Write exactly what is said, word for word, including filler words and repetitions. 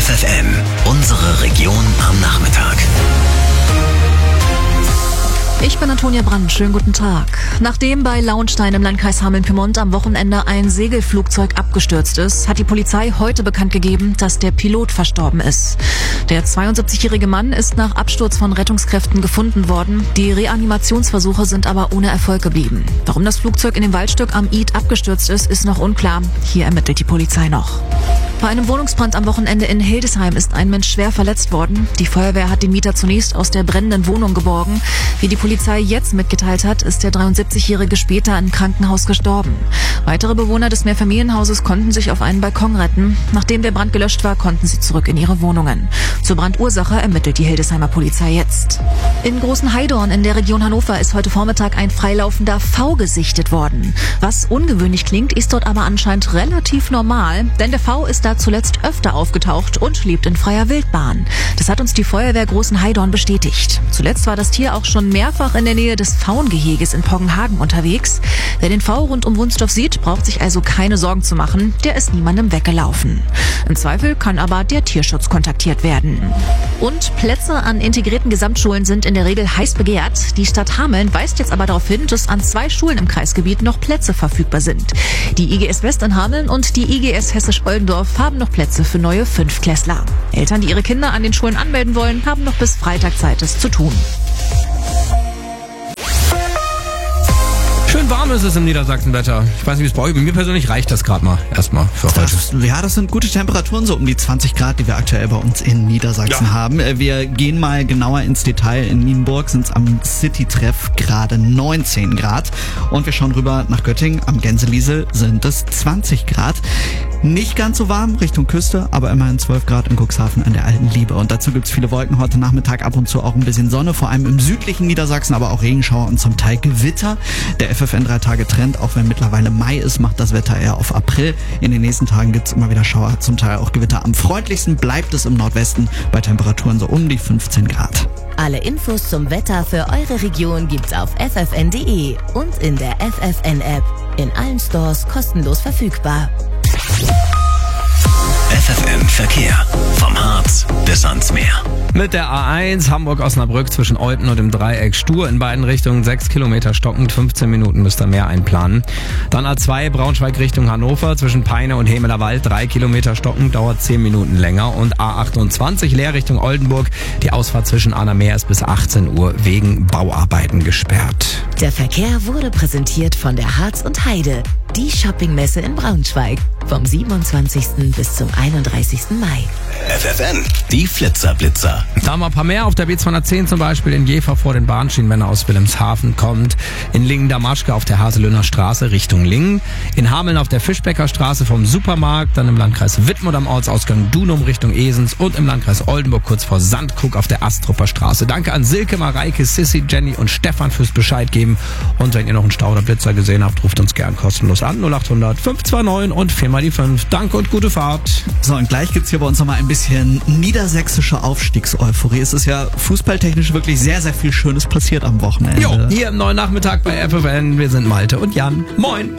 F F N, unsere Region am Nachmittag. Ich bin Antonia Brandt, schönen guten Tag. Nachdem bei Launstein im Landkreis Hameln-Pyrmont am Wochenende ein Segelflugzeug abgestürzt ist, hat die Polizei heute bekannt gegeben, dass der Pilot verstorben ist. Der zweiundsiebzigjährige Mann ist nach Absturz von Rettungskräften gefunden worden. Die Reanimationsversuche sind aber ohne Erfolg geblieben. Warum das Flugzeug in dem Waldstück am Id abgestürzt ist, ist noch unklar. Hier ermittelt die Polizei noch. Bei einem Wohnungsbrand am Wochenende in Hildesheim ist ein Mensch schwer verletzt worden. Die Feuerwehr hat den Mieter zunächst aus der brennenden Wohnung geborgen. Wie die Polizei jetzt mitgeteilt hat, ist der dreiundsiebzigjährige später im Krankenhaus gestorben. Weitere Bewohner des Mehrfamilienhauses konnten sich auf einen Balkon retten. Nachdem der Brand gelöscht war, konnten sie zurück in ihre Wohnungen. Zur Brandursache ermittelt die Hildesheimer Polizei jetzt. In Großen Heidorn in der Region Hannover ist heute Vormittag ein freilaufender V gesichtet worden. Was ungewöhnlich klingt, ist dort aber anscheinend relativ normal, denn der V ist da zuletzt öfter aufgetaucht und lebt in freier Wildbahn. Das hat uns die Feuerwehr Großen Heidorn bestätigt. Zuletzt war das Tier auch schon mehrfach in der Nähe des Faungeheges in Poggenhagen unterwegs. Wer den V rund um Wunstorf sieht, braucht sich also keine Sorgen zu machen. Der ist niemandem weggelaufen. Im Zweifel kann aber der Tierschutz kontaktiert werden. Und Plätze an integrierten Gesamtschulen sind in der Regel heiß begehrt. Die Stadt Hameln weist jetzt aber darauf hin, dass an zwei Schulen im Kreisgebiet noch Plätze verfügbar sind. Die I G S West in Hameln und die I G S Hessisch-Oldendorf haben noch Plätze für neue Fünftklässler. Eltern, die ihre Kinder an den Schulen anmelden wollen, haben noch bis Freitag Zeit, es zu tun. Schön warm ist es im Niedersachsenwetter. Ich weiß nicht, wie es bei euch ist. Mir persönlich reicht das gerade mal erstmal für heute. Das, ja, das sind gute Temperaturen, so um die zwanzig Grad, die wir aktuell bei uns in Niedersachsen ja. haben. Wir gehen mal genauer ins Detail. In Nienburg sind es am City-Treff gerade neunzehn Grad. Und wir schauen rüber nach Göttingen. Am Gänseliesel sind es zwanzig Grad. Nicht ganz so warm Richtung Küste, aber immerhin zwölf Grad in Cuxhaven an der Alten Liebe. Und dazu gibt's viele Wolken heute Nachmittag, ab und zu auch ein bisschen Sonne, vor allem im südlichen Niedersachsen, aber auch Regenschauer und zum Teil Gewitter. Der F F N drei Tage Trend, auch wenn mittlerweile Mai ist, macht das Wetter eher auf April. In den nächsten Tagen gibt's immer wieder Schauer, zum Teil auch Gewitter. Am freundlichsten bleibt es im Nordwesten bei Temperaturen so um die fünfzehn Grad. Alle Infos zum Wetter für eure Region gibt's auf f f n punkt d e und in der F F N App. In allen Stores kostenlos verfügbar. F F N Verkehr. Vom Harz bis ans Meer. Mit der A eins Hamburg-Osnabrück zwischen Olten und dem Dreieck Stur in beiden Richtungen sechs Kilometer stockend, fünfzehn Minuten müsst ihr mehr einplanen. Dann A zwei Braunschweig Richtung Hannover zwischen Peine und Hemelerwald, drei Kilometer stockend, dauert zehn Minuten länger. Und A achtundzwanzig Leer Richtung Oldenburg, die Ausfahrt zwischen Annameer ist bis achtzehn Uhr wegen Bauarbeiten gesperrt. Der Verkehr wurde präsentiert von der Harz und Heide, die Shoppingmesse in Braunschweig, vom siebenundzwanzigsten bis zum einunddreißigsten Mai. F F N, die Flitzerblitzer. Da haben wir ein paar mehr auf der B zweihundertzehn zum Beispiel in Jever vor den Bahnschienen, wenn er aus Wilhelmshaven kommt. In Lingen-Damaschke auf der Haselöhner Straße Richtung Lingen. In Hameln auf der Fischbecker Straße vom Supermarkt. Dann im Landkreis Wittmund am Ortsausgang Dunum Richtung Esens. Und im Landkreis Oldenburg kurz vor Sandkrug auf der Astrupper Straße. Danke an Silke, Mareike, Sissi, Jenny und Stefan fürs Bescheid geben. Und wenn ihr noch einen Stau oder Blitzer gesehen habt, ruft uns gern kostenlos an. null achthundert fünf zwei neun und vier mal die fünf. Danke und gute Fahrt. So, und gleich gibt's hier bei uns nochmal ein bisschen niedersächsische Aufstiegseuphorie. Es ist ja fußballtechnisch wirklich sehr, sehr viel Schönes passiert am Wochenende. Jo, hier im neuen Nachmittag bei F F N. Wir sind Malte und Jan. Moin.